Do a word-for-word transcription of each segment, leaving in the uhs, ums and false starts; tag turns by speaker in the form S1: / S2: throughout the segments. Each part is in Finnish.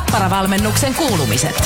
S1: Tappara-valmennuksen kuulumiset.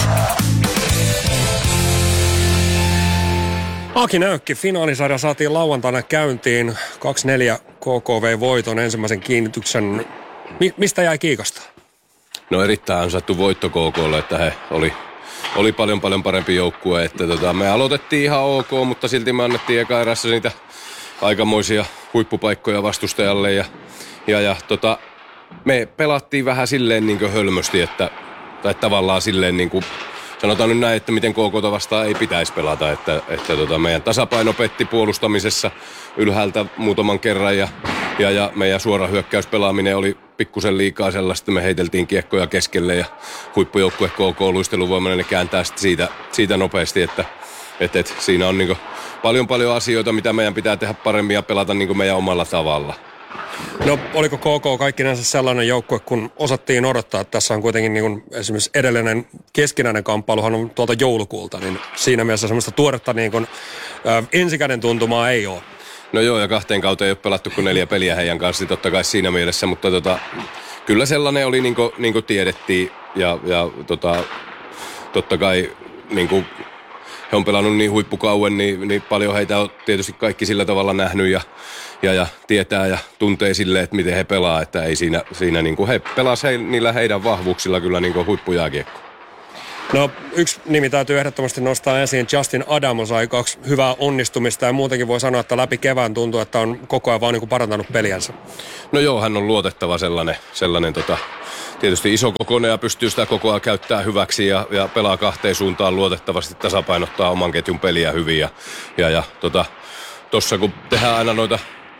S2: Aki Näykki, finaalisarja saatiin lauantaina käyntiin. kaksi neljä K K V voiton ensimmäisen kiinnityksen. Mi- mistä jäi kiikastaa?
S3: No erittäin ansattu voitto K K:lle, että he oli, oli paljon paljon parempi joukkue. Että tota, me aloitettiin ihan ok, mutta silti me annettiin eka erässä niitä aikamoisia huippupaikkoja vastustajalle. Ja, ja, ja tota, me pelattiin vähän silleen niin kuin hölmösti, että, tai tavallaan silleen niin kuin sanotaan nyt näin, että miten K K:ta vastaan ei pitäisi pelata, että, että tota meidän tasapaino petti puolustamisessa ylhäältä muutaman kerran ja, ja, ja meidän suora hyökkäyspelaaminen oli pikkusen liikaa sellaista, me heiteltiin kiekkoja keskelle ja huippujoukkue K K-luisteluvoimainen ne kääntää siitä, siitä nopeasti, että et, et, siinä on niinku paljon paljon asioita, mitä meidän pitää tehdä paremmin ja pelata niinku meidän omalla tavalla.
S2: No oliko K K kaikkinensa sellainen joukkue, kun osattiin odottaa, että tässä on kuitenkin niin kuin esimerkiksi edellinen keskinäinen kamppailuhan on tuolta joulukuulta, niin siinä mielessä semmoista tuoretta niin kuin, ä, ensikäden tuntumaa ei ole.
S3: No joo, ja kahteen kauteen ei ole pelattu kuin neljä peliä heidän kanssa, totta kai siinä mielessä, mutta tota, kyllä sellainen oli niin kuin, niin kuin tiedettiin ja, ja tota, totta kai niin kuin he on pelannut niin huippukauen, niin, niin paljon heitä on tietysti kaikki sillä tavalla nähnyt ja, ja, ja tietää ja tuntee silleen, että miten he pelaa, että ei siinä, siinä niin kuin he pelasivat he, niillä heidän vahvuuksilla kyllä niin kuin huippujääkiekko.
S2: No yksi nimi täytyy ehdottomasti nostaa esiin. Justin Adamo sai kaksi hyvää onnistumista ja muutenkin voi sanoa, että läpi kevään tuntuu, että on koko ajan vaan niin kuin parantanut peliänsä.
S3: No joo, hän on luotettava sellainen, sellainen tota, tietysti iso kokoinen ja pystyy sitä koko ajan käyttämään hyväksi ja, ja pelaa kahteen suuntaan luotettavasti, tasapainottaa oman ketjun peliä hyvin. Ja, ja, ja tota, tossa kun tehdään aina noita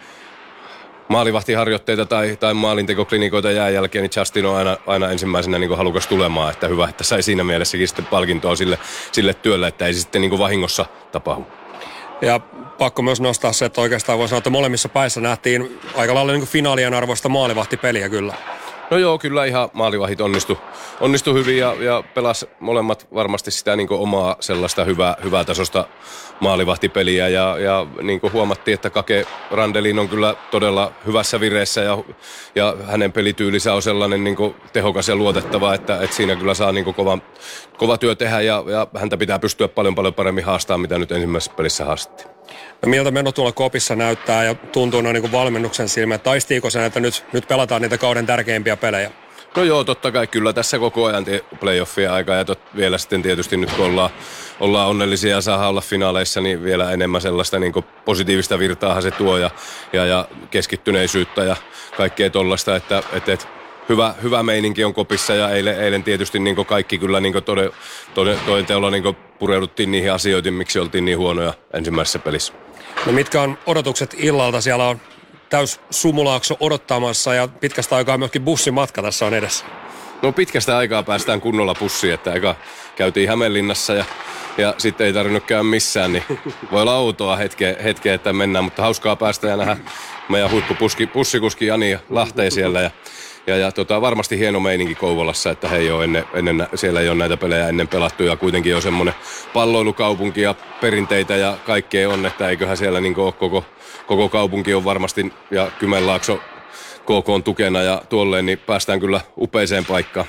S3: maalivahtiharjoitteita tai, tai maalintekoklinikoita jään jälkeen, niin Justin on aina, aina ensimmäisenä niin kuin halukas tulemaan, että hyvä, että sai siinä mielessäkin sitten palkintoa sille, sille työlle, että ei se sitten niin kuin vahingossa tapahdu.
S2: Ja pakko myös nostaa se, että oikeastaan voi sanoa, että molemmissa päissä nähtiin aika lailla niin kuin finaalien arvoista maalivahtipeliä kyllä.
S3: No joo, kyllä ihan maalivahit onnistu, onnistu hyvin ja, ja pelas molemmat varmasti sitä niin kuin omaa sellaista hyvää, hyvää tasosta maalivahtipeliä ja, ja niin kuin huomattiin, että Kake Randelin on kyllä todella hyvässä vireessä ja, ja hänen pelityylinsä on sellainen niin kuin tehokas ja luotettava, että, että siinä kyllä saa niin kuin kova, kova työ tehdä ja, ja häntä pitää pystyä paljon paljon paremmin haastamaan, mitä nyt ensimmäisessä pelissä haastettiin.
S2: No miltä meno tuolla kopissa näyttää ja tuntuu noin niin kuin valmennuksen silmä, että taistiiko sen, että nyt, nyt pelataan niitä kauden tärkeimpiä pelejä?
S3: No joo, totta kai kyllä tässä koko ajan playoffien aikaa ja tot, vielä sitten tietysti nyt kun ollaan, ollaan onnellisia ja saadaan olla finaaleissa, niin vielä enemmän sellaista niin kuin positiivista virtaahan se tuo ja, ja, ja keskittyneisyyttä ja kaikkea tollaista, että et, et, hyvä, hyvä meininki on kopissa ja eilen, eilen tietysti niin kuin kaikki kyllä niin kuin tode, tode, todenteolla niin kuin pureuduttiin niihin asioihin, miksi oltiin niin huonoja ensimmäisessä pelissä.
S2: No mitkä on odotukset illalta? Siellä on täys Sumulaakso odottamassa ja pitkästä aikaa myöskin bussimatka tässä on edessä.
S3: No pitkästä aikaa päästään kunnolla bussiin, että eka käytiin Hämeenlinnassa ja, ja sitten ei tarvinnut käydä missään, niin voi olla outoa hetkeä, hetkeä, että mennään, mutta hauskaa päästä ja nähdä meidän huippubussikuski Jani Lahteen siellä ja Ja, ja tota, varmasti hieno meininki Kouvolassa, että he ei ole ennen, ennen, siellä ei ole näitä pelejä ennen pelattu ja kuitenkin on semmoinen palloilukaupunki ja perinteitä ja kaikkea on, että eiköhän siellä niin ole koko, koko kaupunki on varmasti ja Kymenlaakso K K:n tukena ja tuolleen, niin päästään kyllä upeiseen paikkaan.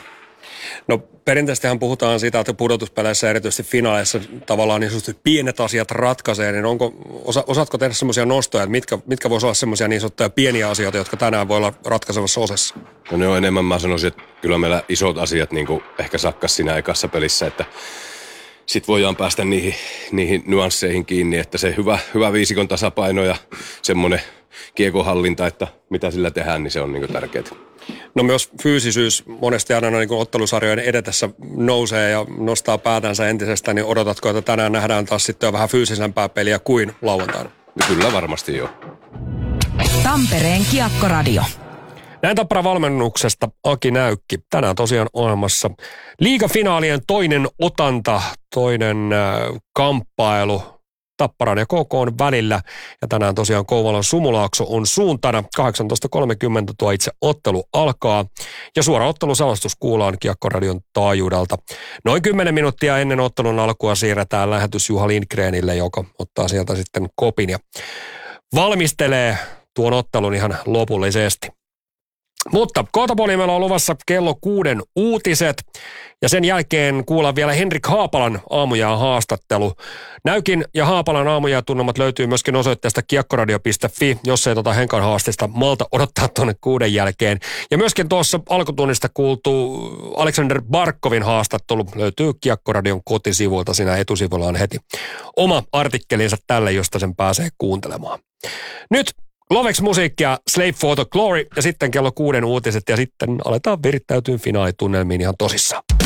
S2: No perinteisestihän puhutaan siitä, että pudotuspeleissä erityisesti finaaleissa tavallaan niin sanotusti pienet asiat ratkaisee, niin onko, osa, osaatko tehdä semmoisia nostoja, että mitkä, mitkä voisi olla semmoisia niin sanottuja pieniä asioita, jotka tänään voi olla ratkaisevassa osassa?
S3: No ne on enemmän, mä sanoisin, että kyllä meillä isot asiat niin kuin ehkä sakkas siinä ekassa pelissä, että sitten voidaan päästä niihin, niihin nyansseihin kiinni, että se hyvä, hyvä viisikon tasapaino ja semmoinen kiekohallinta, että mitä sillä tehdään, niin se on niin kuin tärkeää.
S2: No myös fyysisyys monesti aina niin kuin ottelusarjojen edetessä nousee ja nostaa päätänsä entisestä, niin odotatko, että tänään nähdään taas sitten jo vähän fyysisempää peliä kuin lauantaina?
S3: Kyllä varmasti joo.
S1: Tampereen Kiekkoradio.
S2: Näin Tappara-valmennuksesta Aki Näykki. Tänään tosiaan ohjelmassa liigafinaalien toinen otanta, toinen äh, kamppailu Tapparan ja K K:n välillä. Ja tänään tosiaan Kouvolan Sumulaakso on suuntana. kahdeksantoista kolmekymmentä tuo itse ottelu alkaa. Ja suora otteluselostus kuullaan Kiekkoradion taajuudelta. Noin kymmenen minuuttia ennen ottelun alkua siirretään lähetys Juha Lindgrenille, joka ottaa sieltä sitten kopin ja valmistelee tuon ottelun ihan lopullisesti. Mutta kohtapuoliin meillä on luvassa kello kuuden uutiset ja sen jälkeen kuullaan vielä Henrik Haapalan aamujaan haastattelu. Näykin ja Haapalan aamujaan tunnelmat löytyy myöskin osoitteesta kiekkoradio piste fi, jos ei tota Henkan haastista malta odottaa tuonne kuuden jälkeen. Ja myöskin tuossa alkutunnista kuultu Aleksander Barkovin haastattelu löytyy Kiekkoradion kotisivuilta. Siinä etusivulla on heti oma artikkelinsa tälle, josta sen pääsee kuuntelemaan. Nyt Lovex musiikkia, Slave for the Glory ja sitten kello kuuden uutiset ja sitten aletaan virittäytyä finaalitunnelmiin ihan tosissaan.